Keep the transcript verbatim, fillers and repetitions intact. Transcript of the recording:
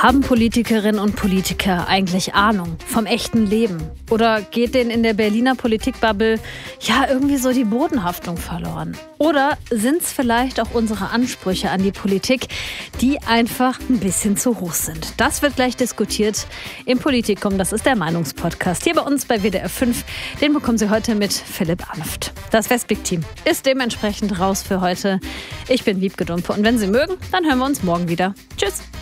Haben Politikerinnen und Politiker eigentlich Ahnung vom echten Leben? Oder geht denen in der Berliner Politikbubble ja irgendwie so die Bodenhaftung verloren? Oder sind es vielleicht auch unsere Ansprüche an die Politik, die einfach ein bisschen zu hoch sind? Das wird gleich diskutiert im Politikum. Das ist der Meinungspodcast hier bei uns bei W D R fünf. Den bekommen Sie heute mit Philipp Amft. Das Westwig-Team ist dementsprechend raus für heute. Ich bin Wiebke Dumpe und wenn Sie mögen, dann hören wir uns morgen wieder. Tschüss.